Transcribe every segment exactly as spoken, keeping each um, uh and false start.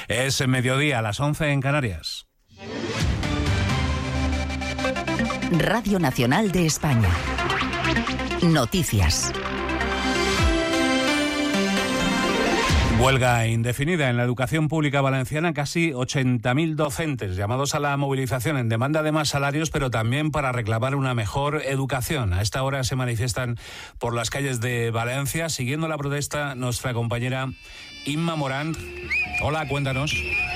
Es mediodía, a las once en Canarias. Radio Nacional de España. Noticias. Huelga indefinida en la educación pública valenciana. Casi ochenta mil docentes llamados a la movilización en demanda de más salarios, pero también para reclamar una mejor educación. A esta hora se manifiestan por las calles de Valencia. Siguiendo la protesta, nuestra compañera Inma Morán. Hola, cuéntanos.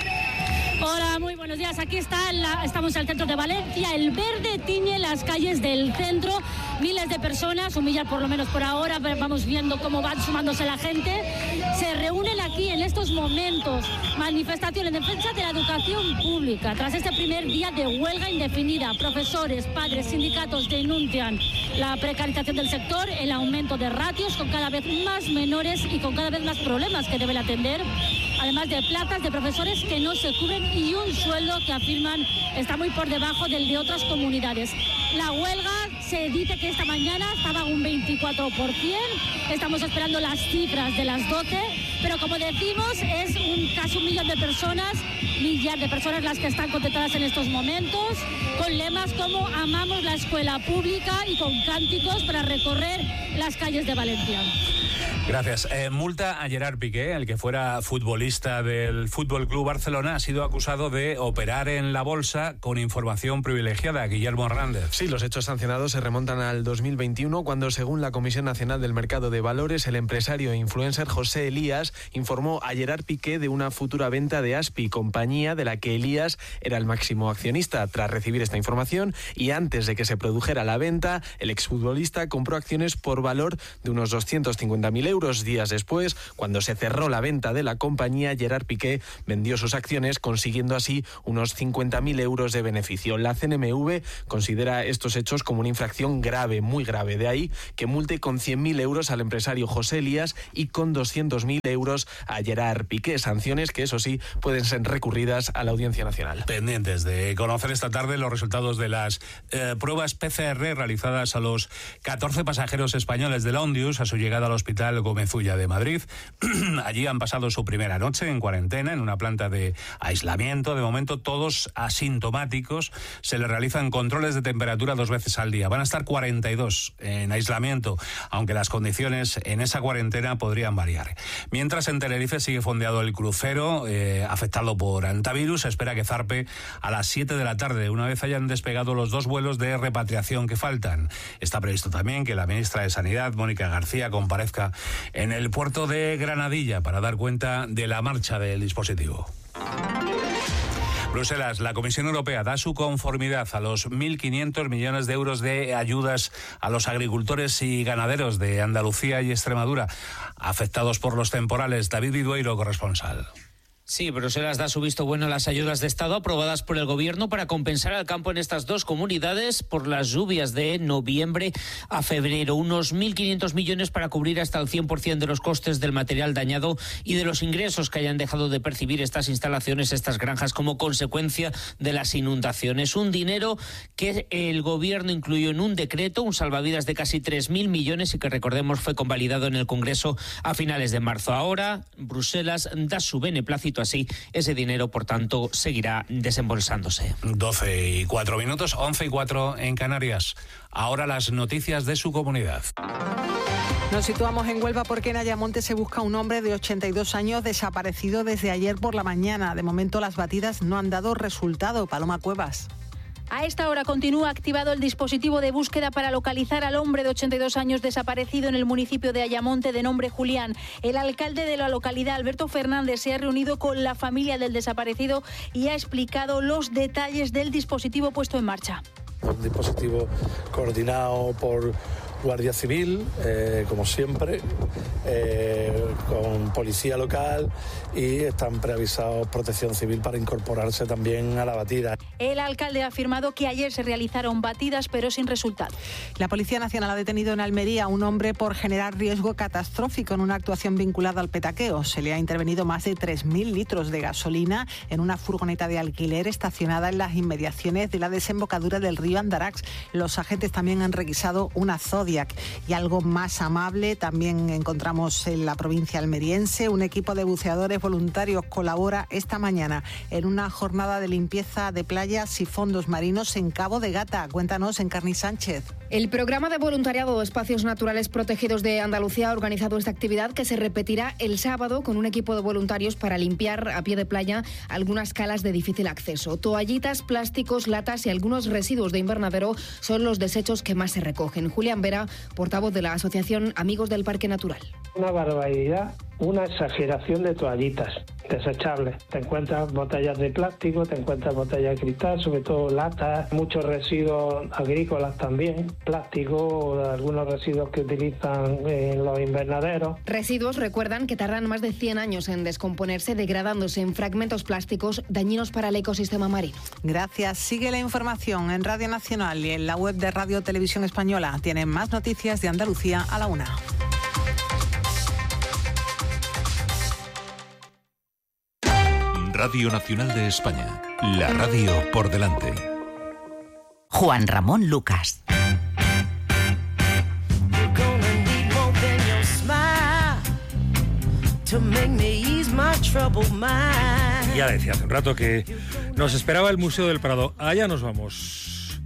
Hola, muy buenos días. Aquí está, la, estamos en el centro de Valencia. El verde tiñe las calles del centro. Miles de personas, humillar por lo menos por ahora, vamos viendo cómo van sumándose la gente. Se reúnen aquí en estos momentos. Manifestación en defensa de la educación pública. Tras este primer día de huelga indefinida, profesores, padres, sindicatos denuncian la precarización del sector, el aumento de ratios con cada vez más menores y con cada vez más problemas que deben atender. Además de plazas de profesores que no se cubren y un sueldo que afirman está muy por debajo del de otras comunidades. La huelga se dice que esta mañana estaba un veinticuatro por ciento. Estamos esperando las cifras de las doce, pero como decimos, es un, casi un millón de personas, millar de personas las que están contentadas en estos momentos, con lemas como amamos la escuela pública y con cánticos para recorrer las calles de Valencia. Gracias. Eh, multa a Gerard Piqué, el que fuera futbolista del Fútbol Club Barcelona, ha sido acusado de operar en la bolsa con información privilegiada. Guillermo Hernández. Sí, los hechos sancionados se remontan al dos mil veintiuno, cuando, según la Comisión Nacional del Mercado de Valores, el empresario e influencer José Elías informó a Gerard Piqué de una futura venta de Aspi, compañía de la que Elías era el máximo accionista. Tras recibir esta información y antes de que se produjera la venta, el exfutbolista compró acciones por valor de unos doscientos cincuenta mil euros. Días después, cuando se cerró la venta de la compañía, Gerard Piqué vendió sus acciones, consiguiendo así unos cincuenta mil euros de beneficio. La C N M V considera estos hechos como una infracción grave, muy grave. De ahí que multe con cien mil euros al empresario José Elías y con doscientos mil euros a Gerard Piqué. Sanciones que, eso sí, pueden ser recurridas a la Audiencia Nacional. Pendientes de conocer esta tarde los resultados de las eh, pruebas P C R realizadas a los catorce pasajeros españoles del Ondius a su llegada al hospital Gómezulla de Madrid. Allí han pasado su primera noche en cuarentena, en una planta de aislamiento. De momento todos asintomáticos. Se les realizan controles de temperatura dos veces al día. Van a estar cuarenta y dos en aislamiento, aunque las condiciones en esa cuarentena podrían variar. Mientras, en Tenerife sigue fondeado el crucero eh, afectado por antivirus. Se espera que zarpe a las siete de la tarde, una vez hayan despegado los dos vuelos de repatriación que faltan. Está previsto también que la ministra de Sanidad, Mónica García, comparezca en el puerto de Granadilla para dar cuenta de la marcha del dispositivo. Bruselas, la Comisión Europea da su conformidad a los mil quinientos millones de euros de ayudas a los agricultores y ganaderos de Andalucía y Extremadura afectados por los temporales. David Vidueiro, corresponsal. Sí, Bruselas da su visto bueno a las ayudas de Estado aprobadas por el Gobierno para compensar al campo en estas dos comunidades por las lluvias de noviembre a febrero. Unos mil quinientos millones para cubrir hasta el cien por ciento de los costes del material dañado y de los ingresos que hayan dejado de percibir estas instalaciones, estas granjas, como consecuencia de las inundaciones. Un dinero que el Gobierno incluyó en un decreto, un salvavidas de casi tres mil millones y que, recordemos, fue convalidado en el Congreso a finales de marzo. Ahora, Bruselas da su beneplácito. Así, ese dinero, por tanto, seguirá desembolsándose. doce y cuatro minutos, once y cuatro en Canarias. Ahora las noticias de su comunidad. Nos situamos en Huelva porque en Ayamonte se busca un hombre de ochenta y dos años desaparecido desde ayer por la mañana. De momento las batidas no han dado resultado. Paloma Cuevas. A esta hora continúa activado el dispositivo de búsqueda para localizar al hombre de ochenta y dos años desaparecido en el municipio de Ayamonte de nombre Julián. El alcalde de la localidad, Alberto Fernández, se ha reunido con la familia del desaparecido y ha explicado los detalles del dispositivo puesto en marcha. Un dispositivo coordinado por Guardia Civil, eh, como siempre, eh, con policía local, y están preavisados Protección Civil para incorporarse también a la batida. El alcalde ha afirmado que ayer se realizaron batidas, pero sin resultado. La Policía Nacional ha detenido en Almería a un hombre por generar riesgo catastrófico en una actuación vinculada al petaqueo. Se le ha intervenido más de tres mil litros de gasolina en una furgoneta de alquiler estacionada en las inmediaciones de la desembocadura del río Andarax. Los agentes también han requisado una Zodi Zodiac. Y algo más amable también encontramos en la provincia almeriense. Un equipo de buceadores voluntarios colabora esta mañana en una jornada de limpieza de playas y fondos marinos en Cabo de Gata. Cuéntanos, Encarni Sánchez. El programa de voluntariado Espacios Naturales Protegidos de Andalucía ha organizado esta actividad que se repetirá el sábado con un equipo de voluntarios para limpiar a pie de playa algunas calas de difícil acceso. Toallitas, plásticos, latas y algunos residuos de invernadero son los desechos que más se recogen. Julián Vera, portavoz de la Asociación Amigos del Parque Natural. Una barbaridad, una exageración de toallitas desechables. Te encuentras botellas de plástico, te encuentras botellas de cristal, sobre todo latas, muchos residuos agrícolas también, plástico, algunos residuos que utilizan en los invernaderos. Residuos, recuerdan, que tardan más de cien años en descomponerse, degradándose en fragmentos plásticos dañinos para el ecosistema marino. Gracias. Sigue la información en Radio Nacional y en la web de Radio Televisión Española. Tienen más noticias de Andalucía a la una. Radio Nacional de España, la radio por delante. Juan Ramón Lucas. Ya decía hace un rato que nos esperaba el Museo del Prado. Allá nos vamos.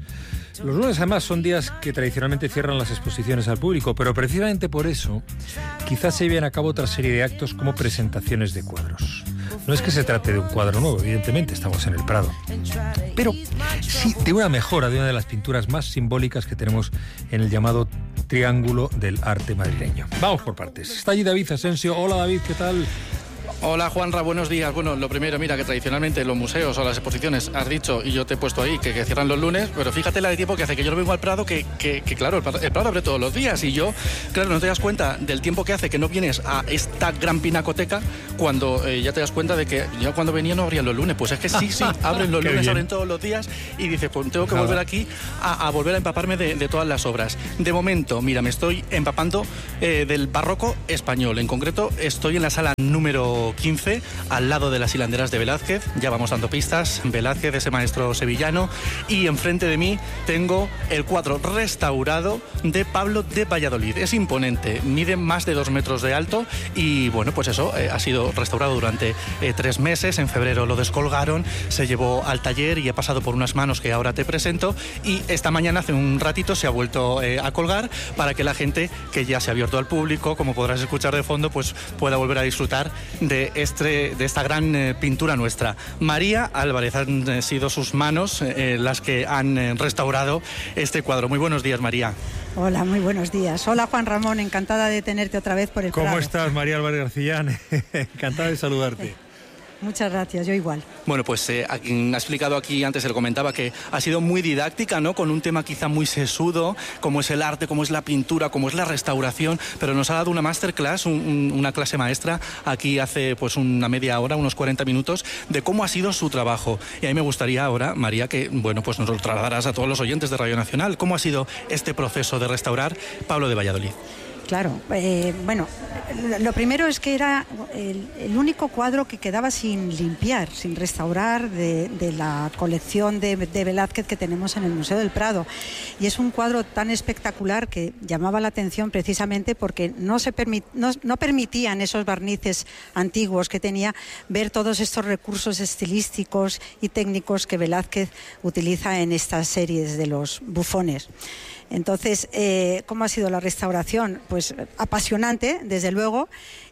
Los lunes además son días que tradicionalmente cierran las exposiciones al público, pero precisamente por eso quizás se lleven a cabo otra serie de actos como presentaciones de cuadros. No es que se trate de un cuadro nuevo, evidentemente, estamos en el Prado, pero sí de una mejora de una de las pinturas más simbólicas que tenemos en el llamado Triángulo del Arte madrileño. Vamos por partes. Está allí David Asensio. Hola David, ¿qué tal? Hola Juanra, buenos días. Bueno, lo primero, mira que tradicionalmente los museos o las exposiciones, has dicho, y yo te he puesto ahí, que, que cierran los lunes, pero fíjate la de tiempo que hace que yo no vengo al Prado, que, que, que claro, el Prado, el Prado abre todos los días, y yo, claro, no te das cuenta del tiempo que hace que no vienes a esta gran pinacoteca cuando eh, ya te das cuenta de que yo cuando venía no abrían los lunes. Pues es que sí, sí, abren los lunes, bien. Abren todos los días, y dices, pues tengo que Nada. volver aquí a, a volver a empaparme de, de todas las obras. De momento, mira, me estoy empapando eh, del barroco español. En concreto, estoy en la sala número quince, al lado de las hilanderas de Velázquez. Ya vamos dando pistas. Velázquez, ese maestro sevillano. Y enfrente de mí tengo el cuadro restaurado de Pablo de Valladolid. Es imponente, mide más de dos metros de alto y bueno, pues eso, eh, ha sido restaurado durante eh, tres meses. En febrero lo descolgaron, se llevó al taller y ha pasado por unas manos que ahora te presento, y esta mañana, hace un ratito, se ha vuelto eh, a colgar para que la gente, que ya se ha abierto al público, como podrás escuchar de fondo, pues pueda volver a disfrutar de este de esta gran eh, pintura nuestra. María Álvarez, han eh, sido sus manos eh, las que han eh, restaurado este cuadro. Muy buenos días, María. Hola, muy buenos días. Hola, Juan Ramón, encantada de tenerte otra vez por el ¿Cómo Prado. estás, María Álvarez Garcillán? Encantada de saludarte. Muchas gracias, yo igual. Bueno, pues eh, ha explicado aquí, antes se lo comentaba, que ha sido muy didáctica, ¿no? Con un tema quizá muy sesudo, como es el arte, como es la pintura, como es la restauración, pero nos ha dado una masterclass, un, un, una clase maestra, aquí hace pues una media hora, unos cuarenta minutos, de cómo ha sido su trabajo. Y a mí me gustaría ahora, María, que bueno, pues nos lo trasladarás a todos los oyentes de Radio Nacional. ¿Cómo ha sido este proceso de restaurar Pablo de Valladolid? Claro, eh, bueno, lo primero es que era el, el único cuadro que quedaba sin limpiar, sin restaurar de, de la colección de, de Velázquez que tenemos en el Museo del Prado. Y es un cuadro tan espectacular que llamaba la atención precisamente porque no, se permit, no, no permitían esos barnices antiguos que tenía ver todos estos recursos estilísticos y técnicos que Velázquez utiliza en estas series de los bufones. Entonces, eh, ¿cómo ha sido la restauración? Pues apasionante, desde luego,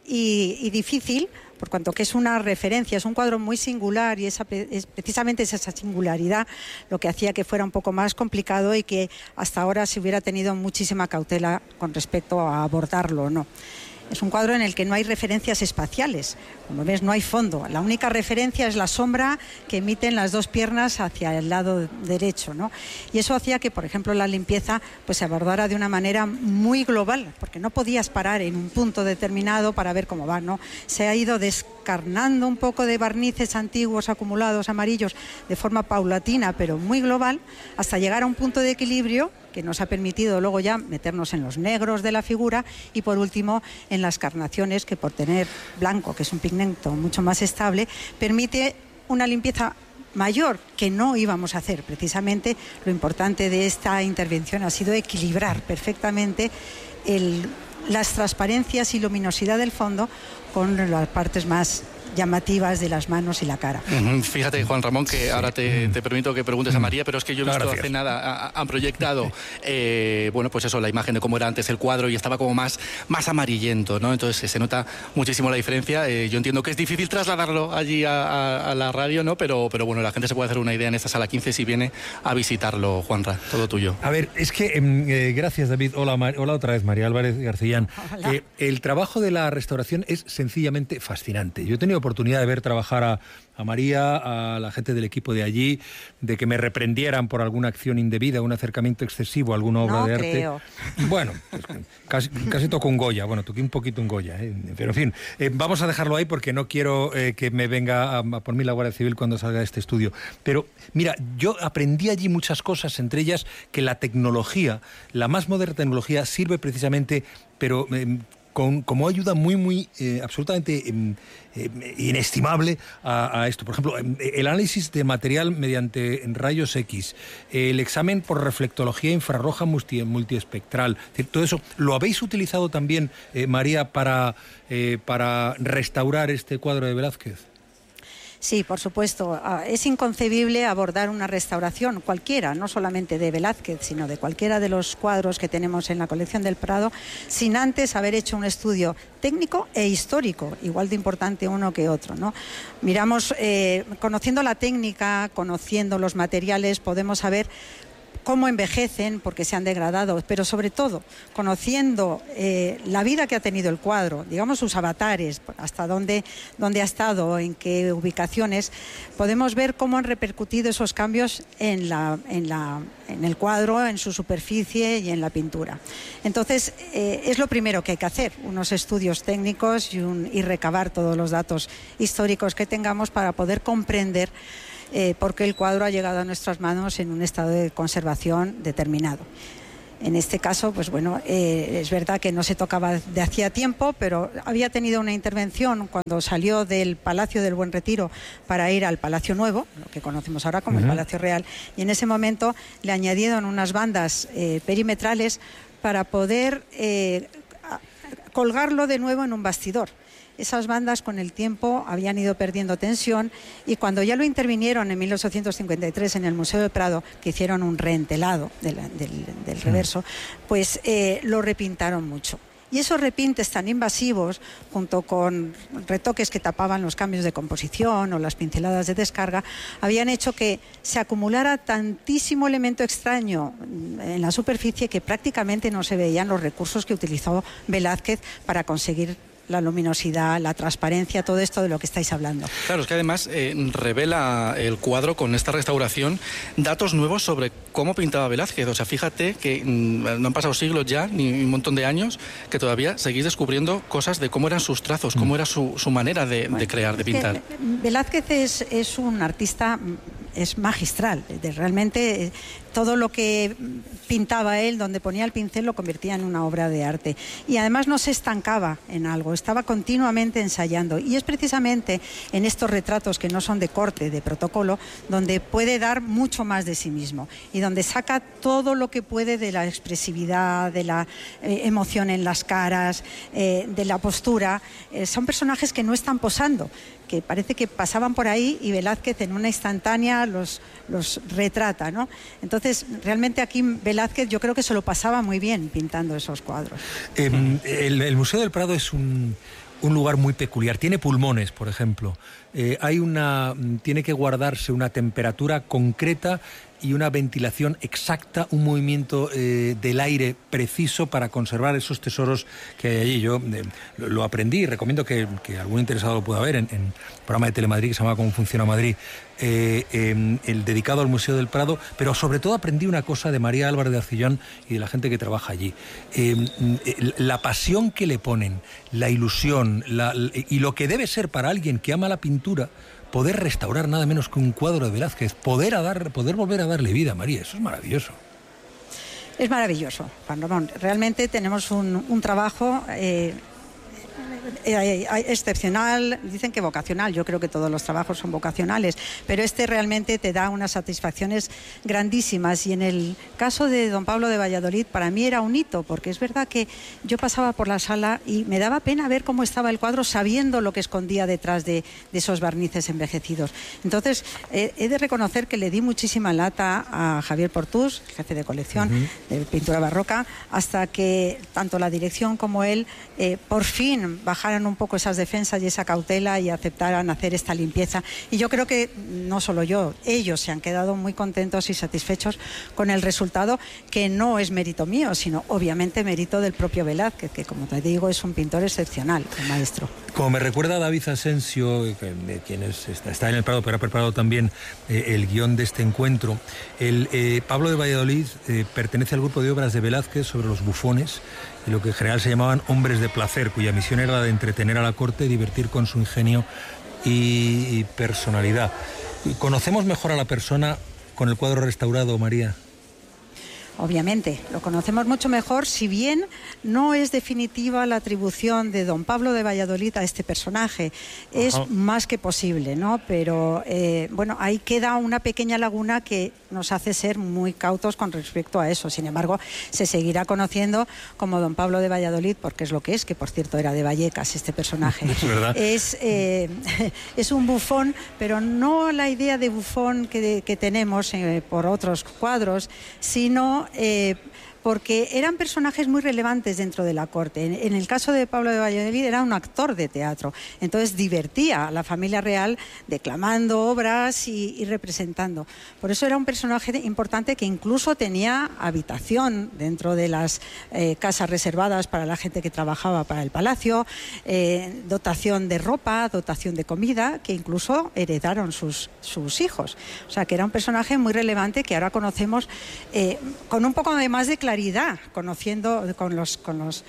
y, y difícil, por cuanto que es una referencia, es un cuadro muy singular y esa, es, precisamente es esa singularidad lo que hacía que fuera un poco más complicado y que hasta ahora se hubiera tenido muchísima cautela con respecto a abordarlo o no. Es un cuadro en el que no hay referencias espaciales, como ves no hay fondo, la única referencia es la sombra que emiten las dos piernas hacia el lado derecho, ¿no? Y eso hacía que, por ejemplo, la limpieza pues se abordara de una manera muy global, porque no podías parar en un punto determinado para ver cómo va, ¿no? Se ha ido descarnando un poco de barnices antiguos acumulados amarillos de forma paulatina, pero muy global, hasta llegar a un punto de equilibrio que nos ha permitido luego ya meternos en los negros de la figura y por último en las carnaciones, que por tener blanco, que es un pigmento mucho más estable, permite una limpieza mayor que no íbamos a hacer. Precisamente lo importante de esta intervención ha sido equilibrar perfectamente el, las transparencias y luminosidad del fondo con las partes más llamativas de las manos y la cara. Uh-huh. Fíjate, Juan Ramón, que ahora te, te permito que preguntes a María, pero es que yo he visto Gracias. hace nada, han proyectado, eh, bueno, pues eso, la imagen de cómo era antes el cuadro y estaba como más, más amarillento, ¿no? Entonces se nota muchísimo la diferencia. Eh, yo entiendo que es difícil trasladarlo allí a, a, a la radio, ¿no? Pero, pero bueno, la gente se puede hacer una idea en esta sala quince si viene a visitarlo, Juanra, todo tuyo. A ver, es que, eh, gracias David, hola, Mar, hola otra vez María Álvarez Garcillán. Eh, el trabajo de la restauración es sencillamente fascinante. Yo he tenido oportunidad de ver trabajar a, a María, a la gente del equipo de allí, de que me reprendieran por alguna acción indebida, un acercamiento excesivo a alguna obra no de arte. Creo. Bueno, pues, casi, casi toco un Goya, bueno, toqué un poquito un Goya, ¿eh? Pero en fin, eh, vamos a dejarlo ahí porque no quiero eh, que me venga a, a por mí la Guardia Civil cuando salga de este estudio. Pero mira, yo aprendí allí muchas cosas, entre ellas que la tecnología, la más moderna tecnología, sirve precisamente, pero Eh, Con, como ayuda muy, muy, eh, absolutamente eh, eh, inestimable a, a esto. Por ejemplo, el análisis de material mediante rayos X, el examen por reflectología infrarroja multi, multiespectral, es decir, todo eso, ¿lo habéis utilizado también, eh, María, para, eh, para restaurar este cuadro de Velázquez? Sí, por supuesto. Es inconcebible abordar una restauración cualquiera, no solamente de Velázquez, sino de cualquiera de los cuadros que tenemos en la colección del Prado, sin antes haber hecho un estudio técnico e histórico, igual de importante uno que otro, ¿no? Miramos, eh, conociendo la técnica, conociendo los materiales, podemos saber cómo envejecen porque se han degradado, pero sobre todo conociendo eh, la vida que ha tenido el cuadro, digamos sus avatares, hasta dónde, dónde ha estado, en qué ubicaciones, podemos ver cómo han repercutido esos cambios en, la, en, la, en el cuadro, en su superficie y en la pintura. Entonces, eh, es lo primero que hay que hacer, unos estudios técnicos y, un, y recabar todos los datos históricos que tengamos para poder comprender Eh, porque el cuadro ha llegado a nuestras manos en un estado de conservación determinado. En este caso, pues bueno, eh, es verdad que no se tocaba de hacía tiempo, pero había tenido una intervención cuando salió del Palacio del Buen Retiro para ir al Palacio Nuevo, lo que conocemos ahora como uh-huh. el Palacio Real, y en ese momento le añadieron unas bandas eh, perimetrales para poder eh, colgarlo de nuevo en un bastidor. Esas bandas con el tiempo habían ido perdiendo tensión y cuando ya lo intervinieron en mil ochocientos cincuenta y tres en el Museo del Prado, que hicieron un reentelado del, del, del reverso, pues eh, lo repintaron mucho. Y esos repintes tan invasivos, junto con retoques que tapaban los cambios de composición o las pinceladas de descarga, habían hecho que se acumulara tantísimo elemento extraño en la superficie que prácticamente no se veían los recursos que utilizó Velázquez para conseguir la luminosidad, la transparencia, todo esto de lo que estáis hablando. Claro, es que además eh, revela el cuadro con esta restauración datos nuevos sobre cómo pintaba Velázquez. O sea, fíjate que mm, no han pasado siglos ya, ni un montón de años, que todavía seguís descubriendo cosas de cómo eran sus trazos, cómo era su, su manera de, bueno, de crear, de pintar. Velázquez es, es un artista, es magistral, de realmente todo lo que pintaba él, donde ponía el pincel, lo convertía en una obra de arte. Y además no se estancaba en algo, estaba continuamente ensayando. Y es precisamente en estos retratos que no son de corte, de protocolo, donde puede dar mucho más de sí mismo y donde saca todo lo que puede de la expresividad, de la eh, emoción en las caras, eh, de la postura. Eh, son personajes que no están posando, que parece que pasaban por ahí y Velázquez en una instantánea los, los retrata, ¿no? Entonces, realmente aquí Velázquez yo creo que se lo pasaba muy bien pintando esos cuadros. Eh, el, el Museo del Prado es un, un lugar muy peculiar. Tiene pulmones, por ejemplo. Eh, hay una, tiene que guardarse una temperatura concreta y una ventilación exacta, un movimiento eh, del aire preciso para conservar esos tesoros que hay allí. Yo eh, lo, lo aprendí y recomiendo que, que algún interesado lo pueda ver en, en un programa de Telemadrid que se llama Cómo funciona Madrid, eh, eh, el dedicado al Museo del Prado, pero sobre todo aprendí una cosa de María Álvarez de Garcillán y de la gente que trabaja allí. Eh, la pasión que le ponen, la ilusión la, y lo que debe ser para alguien que ama la pintura, poder restaurar nada menos que un cuadro de Velázquez, poder, a dar, poder volver a darle vida, María, eso es maravilloso. Es maravilloso, Juan Ramón. Realmente tenemos un, un trabajo eh, Eh, excepcional, dicen que vocacional, yo creo que todos los trabajos son vocacionales, pero este realmente te da unas satisfacciones grandísimas, y en el caso de don Pablo de Valladolid para mí era un hito, porque es verdad que yo pasaba por la sala y me daba pena ver cómo estaba el cuadro sabiendo lo que escondía detrás de, de esos barnices envejecidos. Entonces eh, he de reconocer que le di muchísima lata a Javier Portús, jefe de colección uh-huh. de pintura barroca, hasta que tanto la dirección como él eh, por fin bajaran un poco esas defensas y esa cautela y aceptaran hacer esta limpieza. Y yo creo que no solo yo, ellos se han quedado muy contentos y satisfechos con el resultado, que no es mérito mío, sino obviamente mérito del propio Velázquez, que como te digo es un pintor excepcional, el maestro. Como me recuerda David Asensio, quien es, está en el Prado, pero ha preparado también eh, el guión de este encuentro, el eh, Pablo de Valladolid eh, pertenece al grupo de obras de Velázquez sobre los bufones, y lo que en general se llamaban hombres de placer, cuya misión era la de entretener a la corte, divertir con su ingenio y, y personalidad. ¿Conocemos mejor a la persona con el cuadro restaurado, María? Obviamente, lo conocemos mucho mejor, si bien no es definitiva la atribución de don Pablo de Valladolid a este personaje. Es Ajá. más que posible, ¿no? Pero, eh, bueno, ahí queda una pequeña laguna que nos hace ser muy cautos con respecto a eso. Sin embargo, se seguirá conociendo como don Pablo de Valladolid, porque es lo que es, que por cierto era de Vallecas este personaje. Es verdad. Es, eh, es un bufón, pero no la idea de bufón que, que tenemos eh, por otros cuadros, sino Eh, porque eran personajes muy relevantes dentro de la corte. En, en el caso de Pablo de Valladolid era un actor de teatro, entonces divertía a la familia real declamando obras y, y representando. Por eso era un personaje importante que incluso tenía habitación dentro de las eh, casas reservadas para la gente que trabajaba para el palacio, eh, dotación de ropa, dotación de comida, que incluso heredaron sus, sus hijos. O sea, que era un personaje muy relevante que ahora conocemos eh, con un poco de más de claridad, conociendo con los con los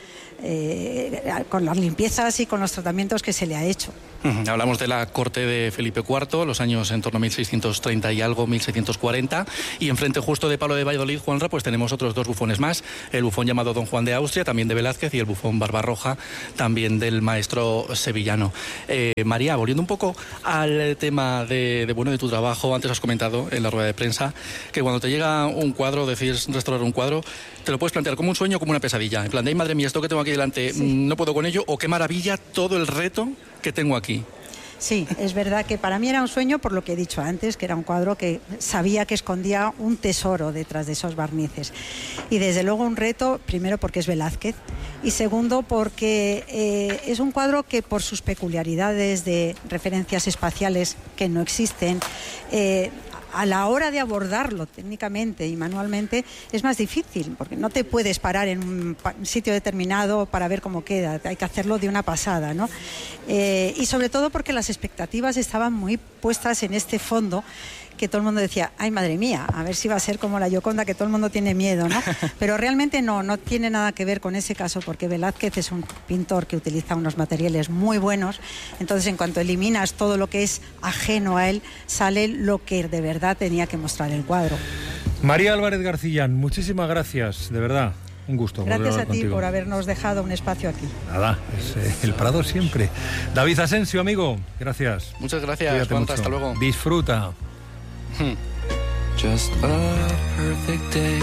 eh, con las limpiezas y con los tratamientos que se le ha hecho. Uh-huh. Hablamos de la corte de Felipe cuarto, los años en torno a mil seiscientos treinta y algo, mil seiscientos cuarenta, y enfrente justo de Pablo de Valladolid, Juanra, pues tenemos otros dos bufones más, el bufón llamado Don Juan de Austria, también de Velázquez, y el bufón Barbarroja, también del maestro sevillano. Eh, María, volviendo un poco al tema de, de, bueno, de tu trabajo, antes has comentado en la rueda de prensa que cuando te llega un cuadro, decides restaurar un cuadro, te lo puedes plantear como un sueño o como una pesadilla. En plan de, ay, madre mía, esto que tengo aquí delante, sí. no puedo con ello, o qué maravilla todo el reto que tengo aquí. Sí, es verdad que para mí era un sueño por lo que he dicho antes, que era un cuadro que sabía que escondía un tesoro detrás de esos barnices. Y desde luego un reto, primero porque es Velázquez, y segundo porque eh, es un cuadro que por sus peculiaridades de referencias espaciales que no existen, eh, a la hora de abordarlo técnicamente y manualmente es más difícil, porque no te puedes parar en un sitio determinado para ver cómo queda, hay que hacerlo de una pasada, ¿no? Eh, y sobre todo porque las expectativas estaban muy puestas en este fondo, que todo el mundo decía, ay, madre mía, a ver si va a ser como la Gioconda, que todo el mundo tiene miedo, ¿no? Pero realmente no, no tiene nada que ver con ese caso, porque Velázquez es un pintor que utiliza unos materiales muy buenos, entonces en cuanto eliminas todo lo que es ajeno a él, sale lo que de verdad tenía que mostrar el cuadro. María Álvarez Garcillán, muchísimas gracias, de verdad. Un gusto. Gracias a ti contigo. por habernos dejado un espacio aquí. Nada, es eh, el Prado siempre. David Asensio, amigo, gracias. Muchas gracias, Juan, hasta luego. Disfruta. Just a perfect day.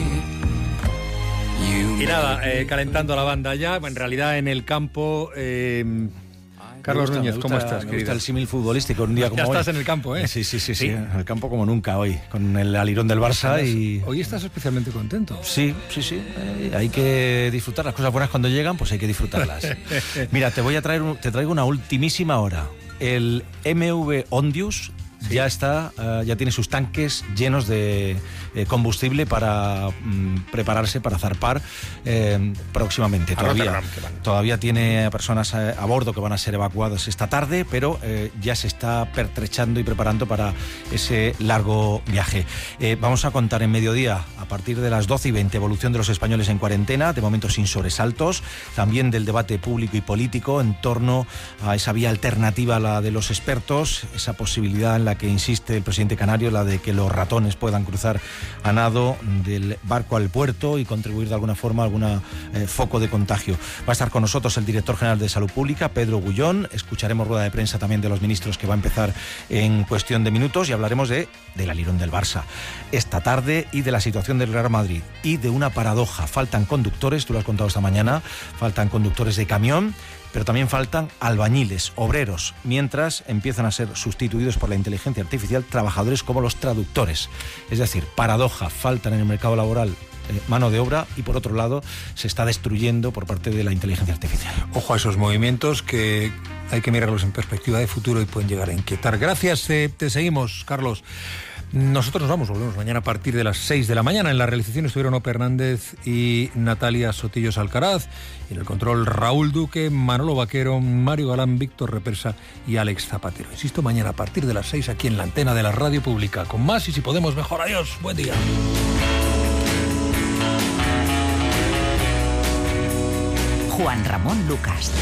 Y nada, eh, calentando la banda ya, en realidad en el campo. Eh, Carlos gusta, Núñez, gusta, ¿cómo estás? Me querido? gusta el símil futbolístico un día como ya hoy. Ya estás en el campo, ¿eh? Sí, sí, sí, sí, sí, en el campo como nunca hoy, con el alirón del Barça y... Hoy estás especialmente contento. Sí, sí, sí, eh, hay que disfrutar las cosas buenas cuando llegan, pues hay que disfrutarlas. Mira, te voy a traer, te traigo una ultimísima hora. El M V Ondius sí. ya está, uh, ya tiene sus tanques llenos de eh, combustible para mm, prepararse para zarpar eh, próximamente. Todavía, todavía tiene personas a, a bordo que van a ser evacuadas esta tarde, pero eh, ya se está pertrechando y preparando para ese largo viaje. Eh, vamos a contar en mediodía, a partir de las doce y veinte, evolución de los españoles en cuarentena, de momento sin sobresaltos, también del debate público y político en torno a esa vía alternativa a la de los expertos, esa posibilidad en la la que insiste el presidente canario, la de que los ratones puedan cruzar a nado del barco al puerto y contribuir de alguna forma a algún eh, foco de contagio. Va a estar con nosotros el director general de Salud Pública, Pedro Gullón. Escucharemos rueda de prensa también de los ministros que va a empezar en cuestión de minutos y hablaremos de, del alirón del Barça esta tarde y de la situación del Real Madrid y de una paradoja. Faltan conductores, tú lo has contado esta mañana, faltan conductores de camión, pero también faltan albañiles, obreros, mientras empiezan a ser sustituidos por la inteligencia artificial trabajadores como los traductores. Es decir, paradoja, faltan en el mercado laboral eh, mano de obra y por otro lado se está destruyendo por parte de la inteligencia artificial. Ojo a esos movimientos que hay que mirarlos en perspectiva de futuro y pueden llegar a inquietar. Gracias, eh, te seguimos, Carlos. Nosotros nos vamos, volvemos mañana a partir de las seis de la mañana. En la realización estuvieron Ope Hernández y Natalia Sotillos Alcaraz. En el control, Raúl Duque, Manolo Vaquero, Mario Galán, Víctor Repersa y Alex Zapatero. Insisto, mañana a partir de las seis aquí en la antena de la Radio Pública. Con más y si podemos mejor. Adiós, buen día. Juan Ramón Lucas.